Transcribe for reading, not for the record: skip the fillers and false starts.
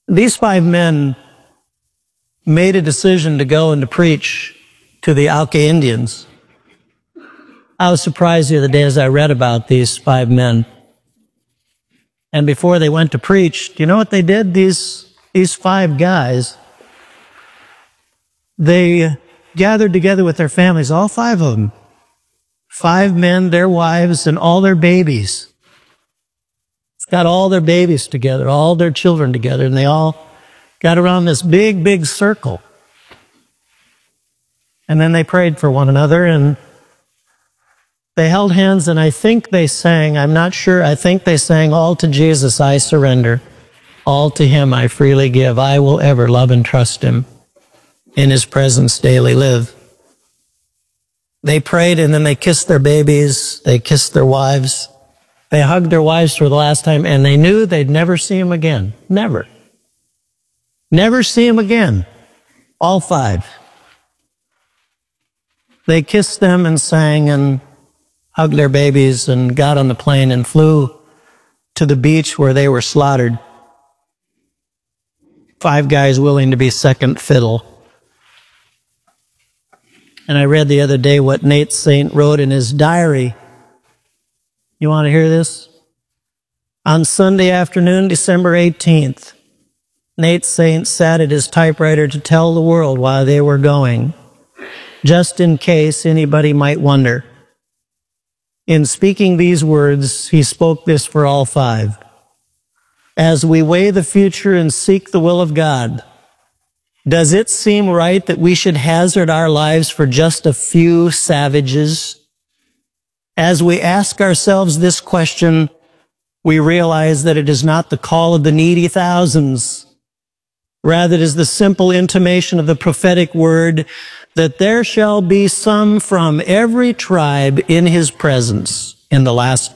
These 5 men made a decision to go and to preach to the Auca Indians. I was surprised the other day as I read about these 5 men. And before they went to preach, do you know what they did? These 5 guys, they gathered together with their families, all 5 of them. 5 men, their wives, and all their babies. Got all their babies together, all their children together, and they all got around this big, big circle. And then they prayed for one another, and they held hands, and I think they sang, I'm not sure, I think they sang, "All to Jesus I surrender, all to Him I freely give, I will ever love and trust Him, in His presence daily live." They prayed, and then they kissed their babies, they kissed their wives, they hugged their wives for the last time, and they knew they'd never see Him again. Never. Never see Him again. All 5. They kissed them and sang and hugged their babies and got on the plane and flew to the beach where they were slaughtered. 5 guys willing to be second fiddle. And I read the other day what Nate Saint wrote in his diary. You want to hear this? On Sunday afternoon, December 18th, Nate Saint sat at his typewriter to tell the world why they were going, just in case anybody might wonder. In speaking these words, he spoke this for all 5. As we weigh the future and seek the will of God, does it seem right that we should hazard our lives for just a few savages? As we ask ourselves this question, we realize that it is not the call of the needy thousands. Rather, it is the simple intimation of the prophetic word that there shall be some from every tribe in His presence in the last